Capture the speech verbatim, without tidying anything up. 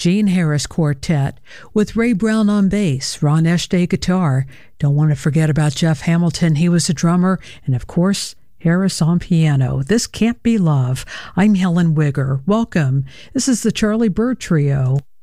Gene Harris Quartet with Ray Brown on bass, Ron Eshday guitar. Don't want to forget about Jeff Hamilton. He was a drummer. And of course, Harris on piano. This Can't Be Love. I'm Helen Wigger. Welcome. This is the Charlie Byrd Trio.